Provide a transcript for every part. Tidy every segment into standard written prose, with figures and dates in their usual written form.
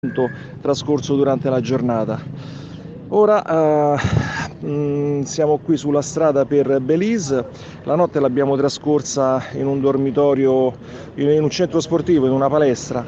trascorso durante la giornata. Ora siamo qui sulla strada per Belize. La notte l'abbiamo trascorsa in un dormitorio, in un centro sportivo, in una palestra.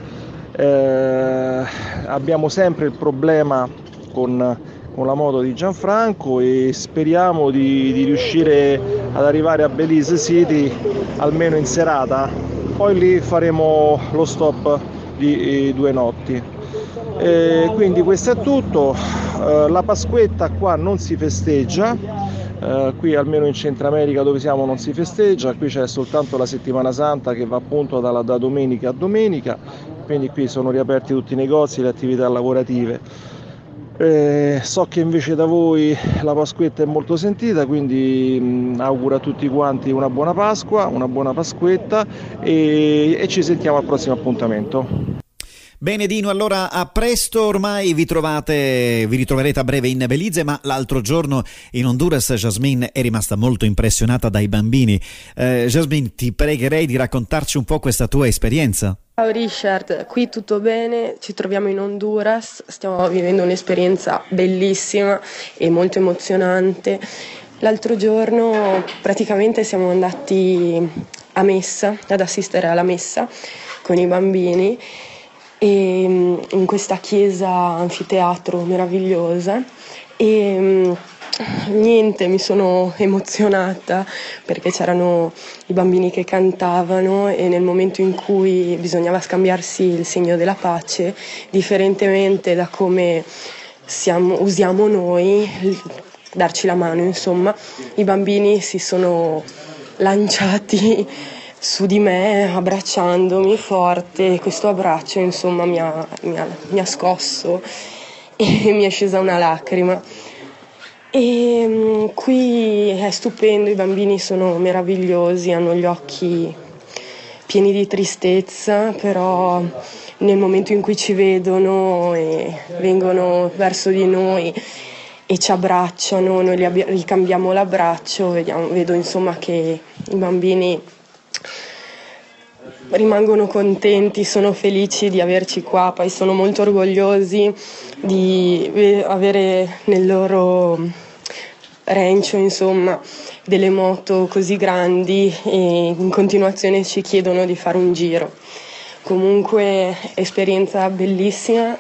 Abbiamo sempre il problema con la moto di Gianfranco e speriamo di riuscire ad arrivare a Belize City almeno in serata. Poi lì faremo lo stop di 2 notti. Quindi questo è tutto. La Pasquetta qua non si festeggia, qui almeno in Centro America dove siamo non si festeggia, qui c'è soltanto la settimana santa che va appunto da domenica a domenica, quindi qui sono riaperti tutti i negozi, le attività lavorative. So che invece da voi la Pasquetta è molto sentita, quindi auguro a tutti quanti una buona Pasqua, una buona Pasquetta e ci sentiamo al prossimo appuntamento. Bene Dino, allora a presto, ormai vi ritroverete a breve in Belize, ma l'altro giorno in Honduras Jasmine è rimasta molto impressionata dai bambini. Jasmine, ti pregherei di raccontarci un po' questa tua esperienza. Ciao Richard, qui tutto bene, ci troviamo in Honduras, stiamo vivendo un'esperienza bellissima e molto emozionante. L'altro giorno praticamente siamo andati a messa, ad assistere alla messa con i bambini e in questa chiesa anfiteatro meravigliosa e niente, mi sono emozionata perché c'erano i bambini che cantavano e nel momento in cui bisognava scambiarsi il segno della pace, differentemente da come usiamo noi, darci la mano, insomma, i bambini si sono lanciati su di me abbracciandomi forte. Questo abbraccio insomma mi ha scosso e mi è scesa una lacrima. E qui è stupendo, i bambini sono meravigliosi, hanno gli occhi pieni di tristezza, però nel momento in cui ci vedono e vengono verso di noi e ci abbracciano, noi ricambiamo l'abbraccio, vedo insomma che i bambini rimangono contenti, sono felici di averci qua, poi sono molto orgogliosi di avere nel loro rancio insomma delle moto così grandi e in continuazione ci chiedono di fare un giro. Comunque esperienza bellissima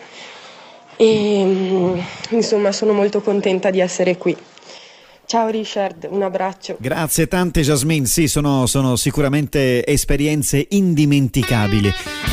e insomma sono molto contenta di essere qui. Ciao Richard, un abbraccio. Grazie tante Jasmine, sì, sono sicuramente esperienze indimenticabili.